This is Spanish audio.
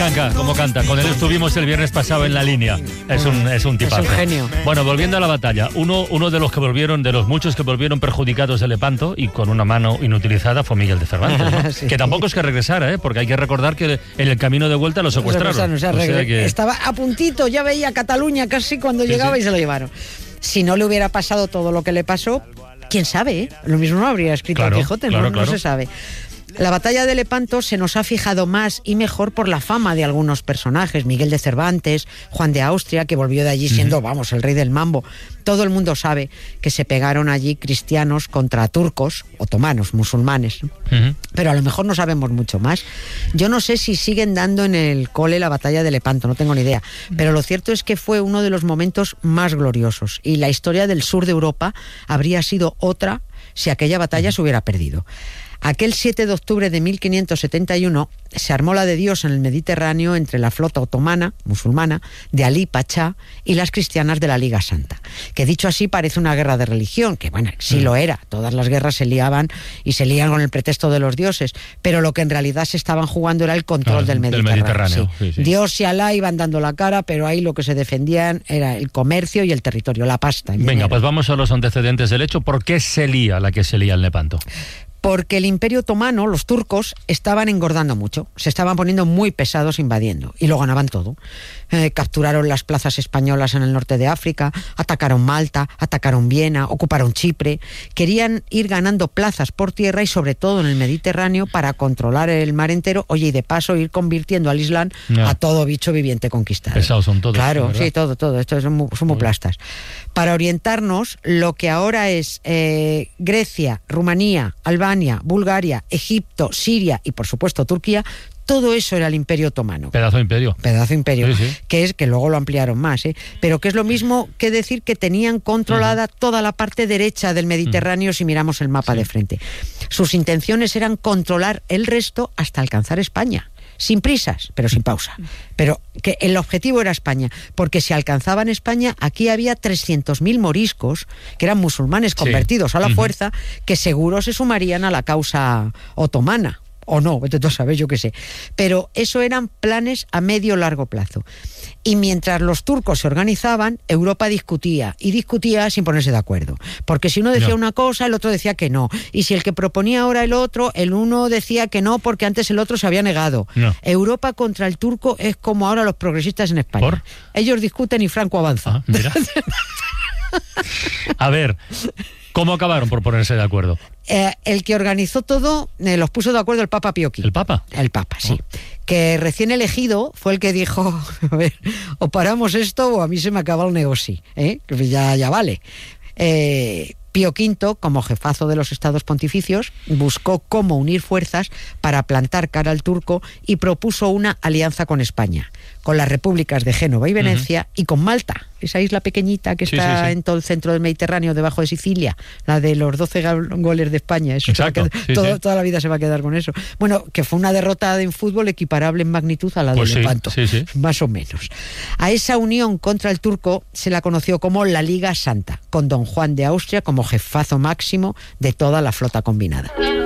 Salamanca, como canta. Con él estuvimos el viernes pasado en La Línea. Es un tipazo. Es un genio. Bueno, volviendo a la batalla, uno de los que volvieron, de los muchos que volvieron perjudicados de Lepanto y con una mano inutilizada fue Miguel de Cervantes, ¿no? Sí. Que tampoco es que regresara, porque hay que recordar que en el camino de vuelta lo secuestraron. O sea, estaba a puntito, ya veía Cataluña casi cuando llegaba y se lo llevaron. Si no le hubiera pasado todo lo que le pasó, quién sabe, ¿eh? Lo mismo no habría escrito Quijote, no se sabe. La batalla de Lepanto se nos ha fijado más y mejor por la fama de algunos personajes. Miguel de Cervantes, Juan de Austria, que volvió de allí siendo, el rey del mambo. Todo el mundo sabe que se pegaron allí cristianos contra turcos, otomanos, musulmanes. Pero a lo mejor no sabemos mucho más. Yo no sé si siguen dando en el cole la batalla de Lepanto, no tengo ni idea. Pero lo cierto es que fue uno de los momentos más gloriosos. Y la historia del sur de Europa habría sido otra si aquella batalla se hubiera perdido. Aquel 7 de octubre de 1571 se armó la de Dios en el Mediterráneo entre la flota otomana, musulmana, de Alí Pachá y las cristianas de la Liga Santa. Que dicho así parece una guerra de religión, que bueno, sí lo era. Todas las guerras se liaban y se lían con el pretexto de los dioses, pero lo que en realidad se estaban jugando era el control del Mediterráneo. Sí. Dios y Alá iban dando la cara, pero ahí lo que se defendían era el comercio y el territorio, la pasta. Venga, pues vamos a los antecedentes del hecho. ¿Por qué se lía la que se lía en Lepanto? Porque el Imperio Otomano, los turcos, estaban engordando mucho, se estaban poniendo muy pesados invadiendo y lo ganaban todo. Capturaron las plazas españolas en el norte de África, atacaron Malta, atacaron Viena, ocuparon Chipre. Querían ir ganando plazas por tierra y sobre todo en el Mediterráneo para controlar el mar entero, y de paso ir convirtiendo al Islam a todo bicho viviente conquistado. Pesados son todos. Claro, sí, todo. Esto son muy plastas. Para orientarnos, lo que ahora es Grecia, Rumanía, Albania, Bulgaria, Egipto, Siria y por supuesto Turquía, todo eso era el Imperio Otomano. Pedazo de imperio. Sí. Que luego lo ampliaron más, pero que es lo mismo que decir que tenían controlada toda la parte derecha del Mediterráneo si miramos el mapa de frente. Sus intenciones eran controlar el resto hasta alcanzar España. Sin prisas, pero sin pausa. Pero que el objetivo era España, porque si alcanzaban España, aquí había 300.000 moriscos, que eran musulmanes convertidos a la fuerza, que seguro se sumarían a la causa otomana. O no, tú sabes, yo qué sé. Pero eso eran planes a medio largo plazo. Y mientras los turcos se organizaban, Europa discutía sin ponerse de acuerdo. Porque si uno decía una cosa, el otro decía que no. Y si el que proponía ahora el otro, el uno decía que no porque antes el otro se había negado. Europa contra el turco es como ahora los progresistas en España. ¿Por? Ellos discuten y Franco avanza. Mira. A ver, ¿cómo acabaron por ponerse de acuerdo? El que organizó todo los puso de acuerdo el Papa Pío V. ¿El Papa? El Papa, sí. Que recién elegido fue el que dijo, a ver, o paramos esto o a mí se me acaba el negocio, que ya vale. Pío V, como jefazo de los estados pontificios, buscó cómo unir fuerzas para plantar cara al turco y propuso una alianza con España, con las repúblicas de Génova y Venecia y con Malta, esa isla pequeñita que está en todo el centro del Mediterráneo, debajo de Sicilia, la de los 12 goles de España. Eso toda la vida se va a quedar con eso. Bueno, que fue una derrota en fútbol equiparable en magnitud a la de Lepanto, más o menos. A esa unión contra el turco se la conoció como la Liga Santa, con don Juan de Austria como jefazo máximo de toda la flota combinada.